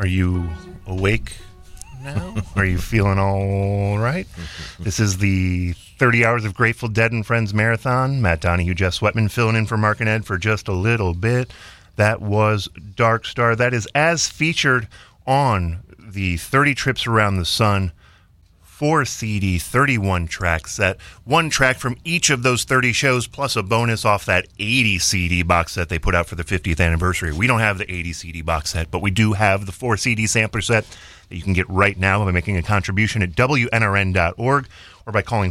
Are you awake now? Are you feeling all right? This is the 30 Hours of Grateful Dead and Friends Marathon. Matt Donahue, Jeff Sweatman filling in for Mark and Ed for just a little bit. That was Dark Star. That is as featured on the 30 Trips Around the Sun 4 CD, 31 track set. One track from each of those 30 shows, plus a bonus off that 80 CD box set they put out for the 50th anniversary. We don't have the 80 CD box set, but we do have the 4 CD sampler set that you can get right now by making a contribution at WNRN.org or by calling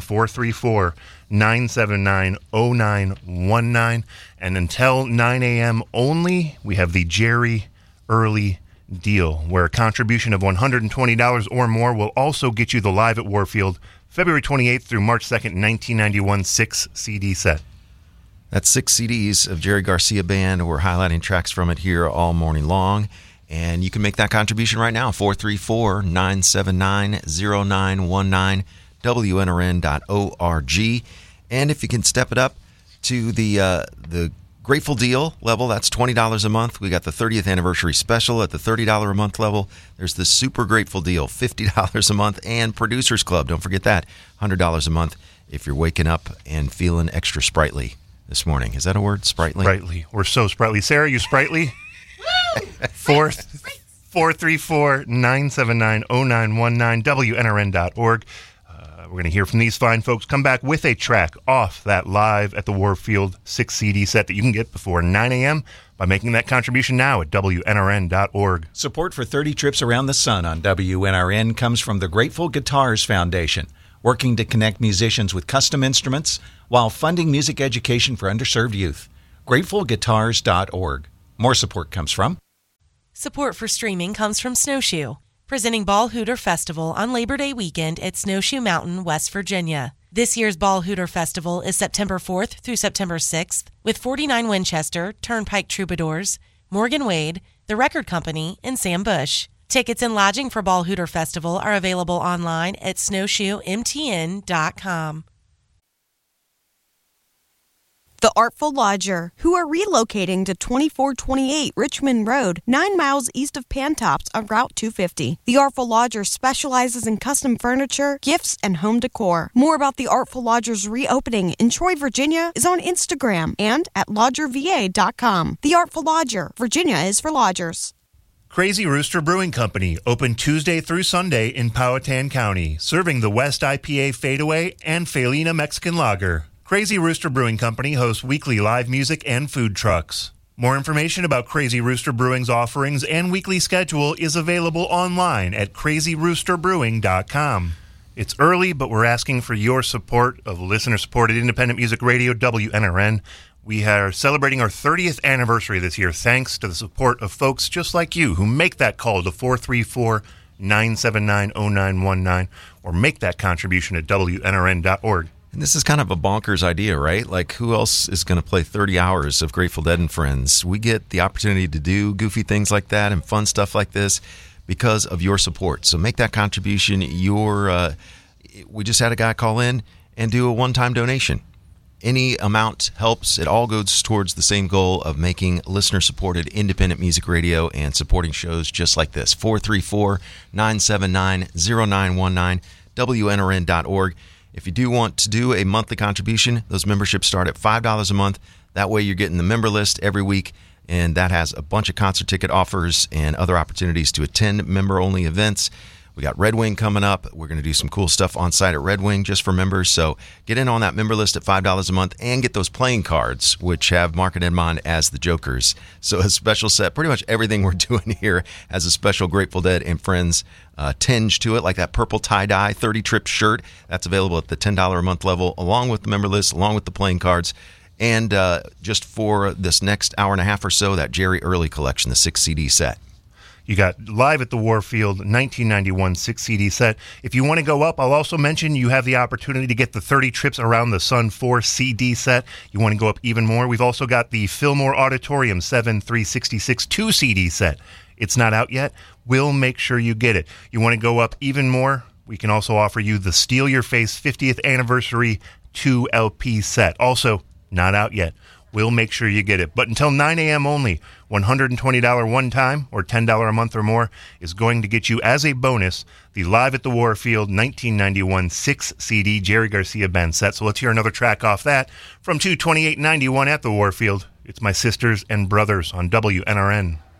434-979-0919. And until 9 a.m. only, we have the Jerry Early deal, where a contribution of $120 or more will also get you the Live at Warfield February 28th through March 2nd, 1991 6 CD set. That's 6 CDs of Jerry Garcia Band. We're highlighting tracks from it here all morning long. And you can make that contribution right now, 434-979-0919, WNRN.org. And if you can step it up to the Grateful Deal level, that's $20 a month. We got the 30th anniversary special at the $30 a month level. There's the Super Grateful Deal, $50 a month, and Producers Club. Don't forget that, $100 a month if you're waking up and feeling extra sprightly this morning. Is that a word, sprightly? Sprightly. We're so sprightly. Sarah, you sprightly? 434-979-0919, WNRN.org. We're going to hear from these fine folks. Come back with a track off that Live at the Warfield 6 CD set that you can get before 9 a.m. by making that contribution now at WNRN.org. Support for 30 Trips Around the Sun on WNRN comes from the Grateful Guitars Foundation, working to connect musicians with custom instruments while funding music education for underserved youth. GratefulGuitars.org. More support comes from... Support for streaming comes from Snowshoe, presenting Ball Hooter Festival on Labor Day weekend at Snowshoe Mountain, West Virginia. This year's Ball Hooter Festival is September 4th through September 6th with 49 Winchester, Turnpike Troubadours, Morgan Wade, The Record Company, and Sam Bush. Tickets and lodging for Ball Hooter Festival are available online at snowshoemtn.com. The Artful Lodger, who are relocating to 2428 Richmond Road, 9 miles east of Pantops on Route 250. The Artful Lodger specializes in custom furniture, gifts, and home decor. More about the Artful Lodger's reopening in Troy, Virginia is on Instagram and at lodgerva.com. The Artful Lodger, Virginia is for lodgers. Crazy Rooster Brewing Company, open Tuesday through Sunday in Powhatan County, serving the West IPA Fadeaway and Felina Mexican Lager. Crazy Rooster Brewing Company hosts weekly live music and food trucks. More information about Crazy Rooster Brewing's offerings and weekly schedule is available online at crazyroosterbrewing.com. It's early, but we're asking for your support of listener-supported independent music radio, WNRN. We are celebrating our 30th anniversary this year thanks to the support of folks just like you who make that call to 434-979-0919 or make that contribution at WNRN.org. And this is kind of a bonkers idea, right? Like, who else is going to play 30 hours of Grateful Dead and Friends? We get the opportunity to do goofy things like that and fun stuff like this because of your support. So make that contribution. We just had a guy call in and do a one-time donation. Any amount helps. It all goes towards the same goal of making listener-supported independent music radio and supporting shows just like this. 434-979-0919, WNRN.org. If you do want to do a monthly contribution, those memberships start at $5 a month. That way you're getting the member list every week, and that has a bunch of concert ticket offers and other opportunities to attend member-only events. We got Red Wing coming up. We're going to do some cool stuff on site at Red Wing just for members. So get in on that member list at $5 a month and get those playing cards, which have Mark and Edmond as the Jokers. So a special set. Pretty much everything we're doing here has a special Grateful Dead and Friends tinge to it, like that purple tie-dye 30-trip shirt. That's available at the $10 a month level, along with the member list, along with the playing cards. And just for this next hour and a half or so, that Jerry Early collection, the 6 CD set. You got Live at the Warfield 1991 6 CD set. If you want to go up, I'll also mention you have the opportunity to get the 30 Trips Around the Sun 4 CD set. You want to go up even more? We've also got the Fillmore Auditorium 7 366 2 CD set. It's not out yet. We'll make sure you get it. You want to go up even more? We can also offer you the Steal Your Face 50th Anniversary 2 LP set. Also, not out yet. we'll make sure you get it. But until 9 a.m. only, $120 one time or $10 a month or more is going to get you as a bonus the Live at the Warfield 1991 6-CD Jerry Garcia Band set. So let's hear another track off that from 2/28/91 at the Warfield. It's My Sisters and Brothers on WNRN.